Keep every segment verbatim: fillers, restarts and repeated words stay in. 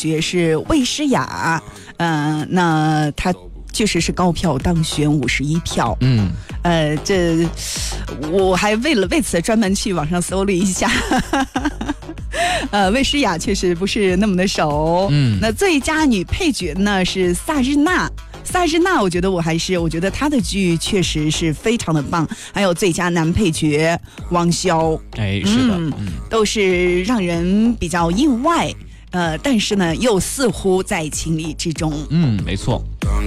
角是魏诗雅，嗯、呃，那她确实是高票当选五十一票， 嗯， 呃，这我还为了为此专门去网上搜了一下。呃，魏诗雅确实不是那么的熟，嗯，那最佳女配角呢是萨日娜。萨日娜，我觉得我还是，我觉得她的剧确实是非常的棒。还有最佳男配角王骁， 哎，是的， 嗯，都是让人比较意外，呃，但是呢，又似乎在情理之中。 嗯，没错。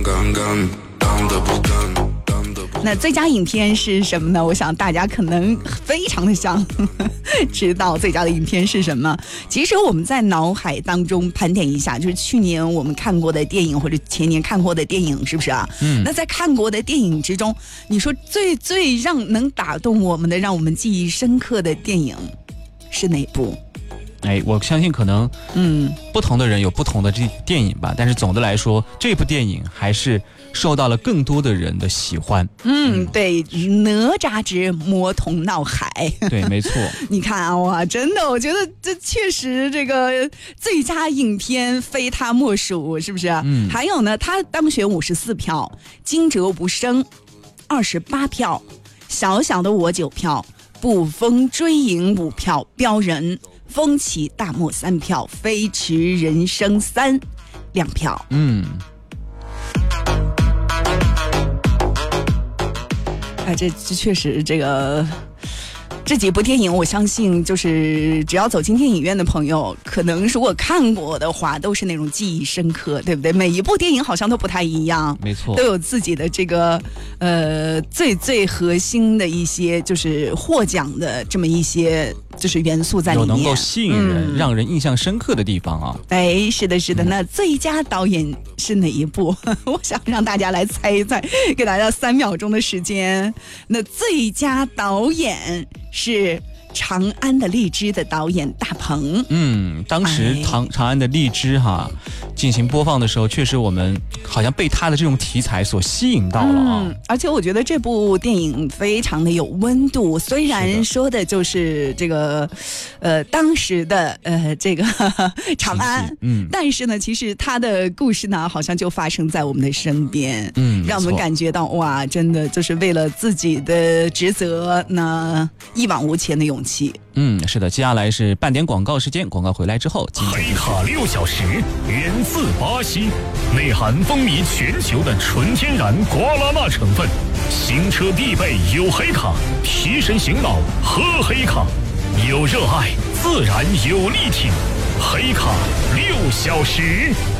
那最佳影片是什么呢？我想大家可能非常的想知道最佳的影片是什么。其实我们在脑海当中盘点一下，就是去年我们看过的电影或者前年看过的电影，是不是啊？嗯。那在看过的电影之中，你说最最让能打动我们的、让我们记忆深刻的电影是哪部？ 哎，我相信可能，嗯，不同的人有不同的这电影吧，但是总的来说，这部电影还是受到了更多的人的喜欢。 嗯，嗯对，哪吒之魔童闹海。 对，没错。 你看啊，哇，真的，我觉得这确实这个最佳影片非他莫属，是不是？嗯。还有呢，他当选五十四票，惊蛰无声二十八票，小小的我九票，捕风追影五票，标人。风起大漠三票，飞驰人生三两票。嗯，啊，这这确实这个。这几部电影我相信就是只要走进电影院的朋友，可能如果看过的话都是那种记忆深刻，对不对？每一部电影好像都不太一样， 没错， 都有自己的这个呃最最核心的一些就是获奖的这么一些就是元素在里面， 有能够吸引人、嗯、让人印象深刻的地方啊。 哎，是的是的、嗯、那最佳导演是哪一部？我想让大家来猜一猜，给大家三秒钟的时间。那最佳导演是长安的荔枝的导演大鹏。嗯， 当时长长安的荔枝哈进行播放的时候，确实我们好像被他的这种题材所吸引到了啊、嗯。 而且我觉得这部电影非常的有温度，虽然说的就是这个呃当时的呃这个呵呵长安，嗯，但是呢，其实他的故事呢，好像就发生在我们的身边，嗯，让我们感觉到哇，真的就是为了自己的职责呢一往无前的勇气。 嗯，是的，接下来是半点广告时间，广告回来之后， 黑卡六小时源自巴西，内含风靡全球的纯天然瓜拉纳成分，行车必备有黑卡，提神醒脑喝黑卡，有热爱自然有力挺，黑卡六小时。